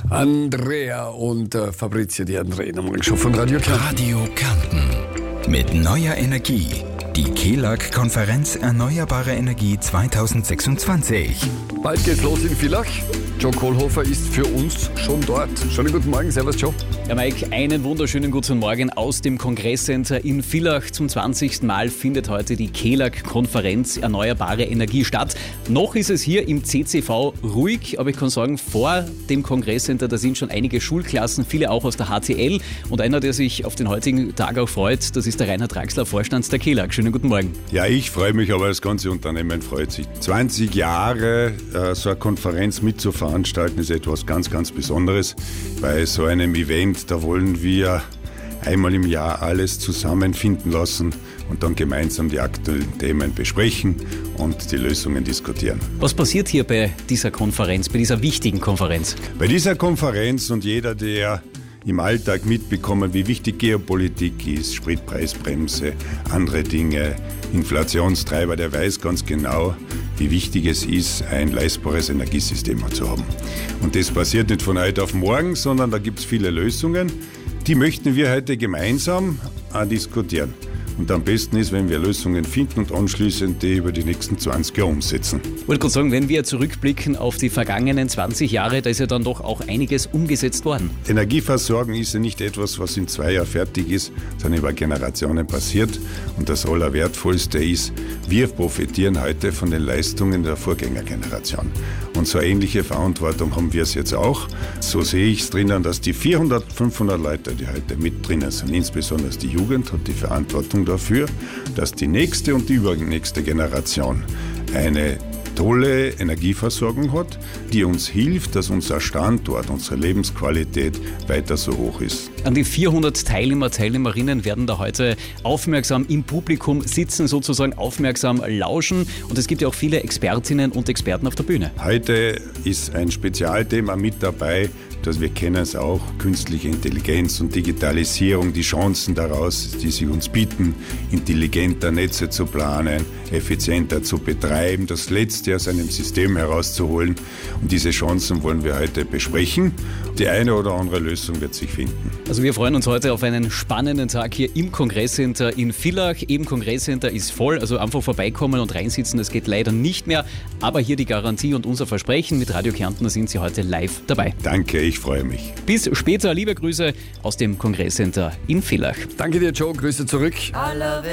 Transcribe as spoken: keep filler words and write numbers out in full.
Andrea und äh, Fabrizio Di Andrea in der Morgenshow von Radio Kärnten. Radio Kärnten. Mit neuer Energie. Die K E L A G-Konferenz Erneuerbare Energie zwanzig sechsundzwanzig. Bald geht's los in Villach. Joe Kohlhofer ist für uns schon dort. Schönen guten Morgen, servus Joe. Ja, Mike, einen wunderschönen guten Morgen aus dem Kongresscenter in Villach. Zum zwanzigsten Mal findet heute die K E L A G-Konferenz Erneuerbare Energie statt. Noch ist es hier im C C V ruhig, aber ich kann sagen, vor dem Kongresscenter, da sind schon einige Schulklassen, viele auch aus der H T L. Und einer, der sich auf den heutigen Tag auch freut, das ist der Reinhard Draxler, Vorstand der K E L A G. Schönen guten Morgen. Ja, ich freue mich, aber das ganze Unternehmen freut sich. zwanzig Jahre äh, so eine Konferenz mit zu veranstalten, ist etwas ganz, ganz Besonderes. Bei so einem Event, da wollen wir einmal im Jahr alles zusammenfinden lassen und dann gemeinsam die aktuellen Themen besprechen und die Lösungen diskutieren. Was passiert hier bei dieser Konferenz, bei dieser wichtigen Konferenz? Bei dieser Konferenz und jeder, der im Alltag mitbekommen, wie wichtig Geopolitik ist, Spritpreisbremse, andere Dinge, Inflationstreiber, der weiß ganz genau, wie wichtig es ist, ein leistbares Energiesystem zu haben. Und das passiert nicht von heute auf morgen, sondern da gibt es viele Lösungen. Die möchten wir heute gemeinsam diskutieren. Und am besten ist, wenn wir Lösungen finden und anschließend die über die nächsten zwanzig Jahre umsetzen. Ich wollte gerade sagen, wenn wir zurückblicken auf die vergangenen zwanzig Jahre, da ist ja dann doch auch einiges umgesetzt worden. Energieversorgung ist ja nicht etwas, was in zwei Jahren fertig ist, sondern über Generationen passiert. Und das Allerwertvollste ist, wir profitieren heute von den Leistungen der Vorgängergeneration. Und so eine ähnliche Verantwortung haben wir es jetzt auch. So sehe ich es drinnen, dass die vierhundert, fünfhundert Leute, die heute mit drinnen sind, insbesondere die Jugend, hat die Verantwortung dafür, dass die nächste und die übernächste Generation eine tolle Energieversorgung hat, die uns hilft, dass unser Standort, unsere Lebensqualität weiter so hoch ist. An die vierhundert Teilnehmer, Teilnehmerinnen werden da heute aufmerksam im Publikum sitzen, sozusagen aufmerksam lauschen. Und es gibt ja auch viele Expertinnen und Experten auf der Bühne. Heute ist ein Spezialthema mit dabei, dass wir kennen es auch, künstliche Intelligenz und Digitalisierung, die Chancen daraus, die sie uns bieten, intelligenter Netze zu planen, effizienter zu betreiben, das Letzte aus einem System herauszuholen. Und diese Chancen wollen wir heute besprechen. Die eine oder andere Lösung wird sich finden. Also wir freuen uns heute auf einen spannenden Tag hier im Kongresscenter in Villach. Eben Kongresscenter ist voll, also einfach vorbeikommen und reinsitzen, das geht leider nicht mehr. Aber hier die Garantie und unser Versprechen, mit Radio Kärnten sind Sie heute live dabei. Danke, ich freue mich. Bis später, liebe Grüße aus dem Kongresscenter in Villach. Danke dir Joe, Grüße zurück.